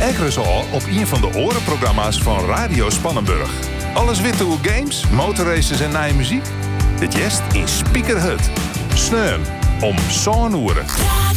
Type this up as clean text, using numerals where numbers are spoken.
Ekkeres al op een van de orenprogramma's van Radio Spannenburg. Alles witte hoe games, motorraces en nieuwe muziek? Dit jest in Spieker Hut. Sneun om zo'n oeren.